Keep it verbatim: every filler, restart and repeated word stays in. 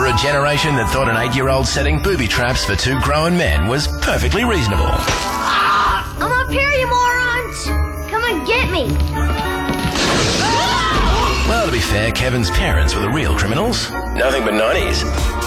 a generation that thought an eight-year-old setting booby traps for two grown men was perfectly reasonable. Ah, I'm up here, you morons! Come and get me! Well, to be fair, Kevin's parents were the real criminals. Nothing but nineties.